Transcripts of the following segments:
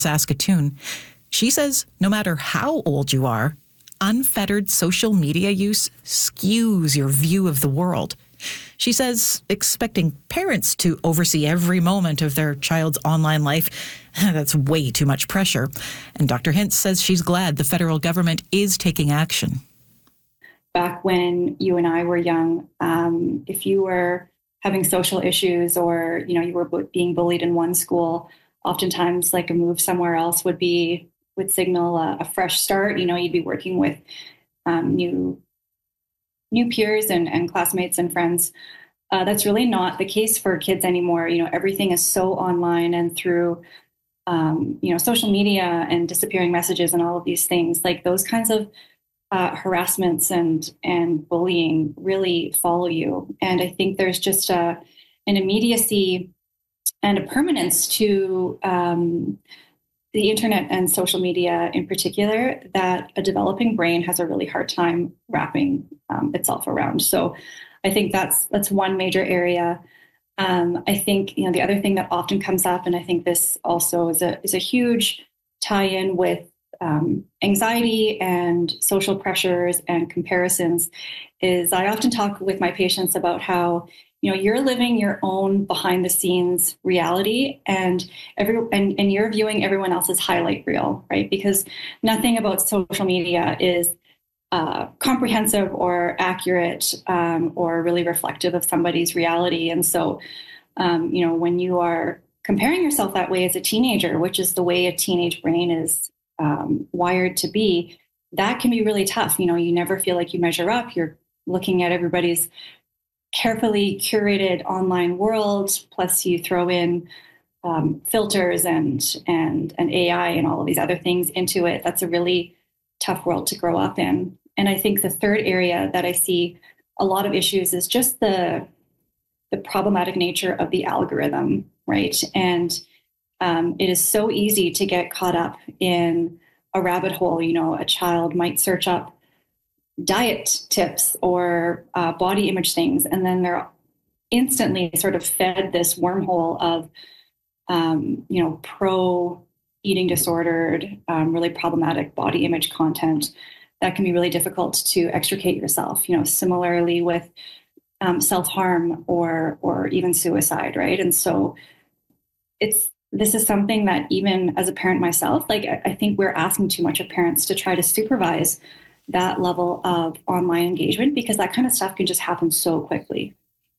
Saskatoon. She says no matter how old you are, unfettered social media use skews your view of the world. She says expecting parents to oversee every moment of their child's online life, that's way too much pressure. And Dr. Hintz says she's glad the federal government is taking action. Back when you and I were young, if you were having social issues or, you were being bullied in one school, oftentimes like a move somewhere else would signal a fresh start. You'd be working with new peers and classmates and friends. That's really not the case for kids anymore. Everything is so online and through, social media and disappearing messages and all of these things. Like those kinds of harassments and bullying really follow you. And I think there's just an immediacy and a permanence to the internet and social media in particular that a developing brain has a really hard time wrapping itself around. So I think that's one major area. I think, the other thing that often comes up, and I think this also is a huge tie-in with anxiety and social pressures and comparisons, is I often talk with my patients about how you're living your own behind the scenes reality and you're viewing everyone else's highlight reel, right? Because nothing about social media is comprehensive or accurate or really reflective of somebody's reality. And so, when you are comparing yourself that way as a teenager, which is the way a teenage brain is wired to be, that can be really tough. You never feel like you measure up. You're looking at everybody's carefully curated online world, plus you throw in filters and AI and all of these other things into it. That's a really tough world to grow up in. And I think the third area that I see a lot of issues is just the problematic nature of the algorithm, right? And it is so easy to get caught up in a rabbit hole. A child might search up diet tips or body image things, and then they're instantly sort of fed this wormhole of, pro eating disordered, really problematic body image content that can be really difficult to extricate yourself. Similarly with self-harm or even suicide, right? And so this is something that even as a parent myself, I think we're asking too much of parents to try to supervise that level of online engagement, because that kind of stuff can just happen so quickly.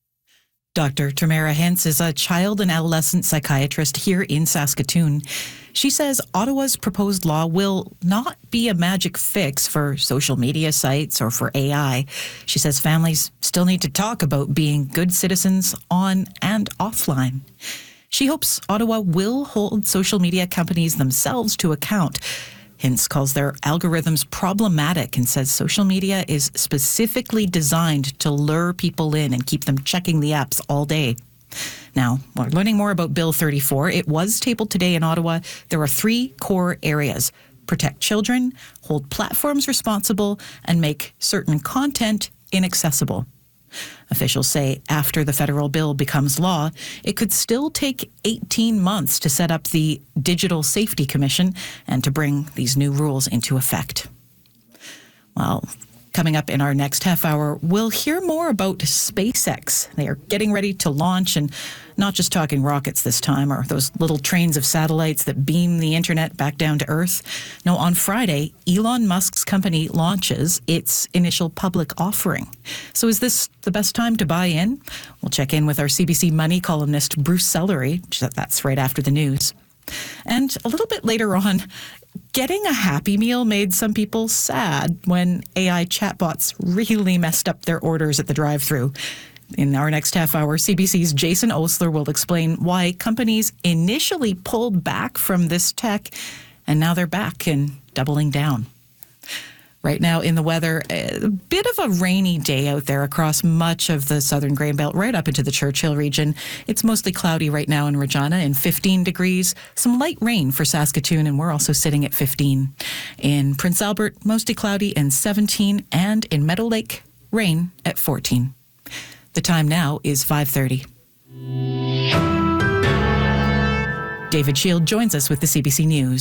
Dr. Tamara Hintz is a child and adolescent psychiatrist here in Saskatoon. She says Ottawa's proposed law will not be a magic fix for social media sites or for AI. She says families still need to talk about being good citizens on and offline. She hopes Ottawa will hold social media companies themselves to account. Hintz calls their algorithms problematic and says social media is specifically designed to lure people in and keep them checking the apps all day. Now, we're learning more about Bill 34. It was tabled today in Ottawa. There are 3 core areas: protect children, hold platforms responsible, and make certain content inaccessible. Officials say after the federal bill becomes law, it could still take 18 months to set up the Digital Safety Commission and to bring these new rules into effect. Well, coming up in our next half hour, we'll hear more about SpaceX. They are getting ready to launch, and not just talking rockets this time, or those little trains of satellites that beam the internet back down to Earth. No, on Friday, Elon Musk's company launches its initial public offering. So is this the best time to buy in? We'll check in with our CBC Money columnist, Bruce Sellery. That's right after the news. And a little bit later on, getting a Happy Meal made some people sad when AI chatbots really messed up their orders at the drive-thru. In our next half hour, CBC's Jason Osler will explain why companies initially pulled back from this tech, and now they're back and doubling down. Right now in the weather, a bit of a rainy day out there across much of the southern Grain Belt, right up into the Churchill region. It's mostly cloudy right now in Regina and 15 degrees. Some light rain for Saskatoon, and we're also sitting at 15. In Prince Albert, mostly cloudy and 17, and in Meadow Lake, rain at 14. The time now is 5:30. David Shield joins us with the CBC News.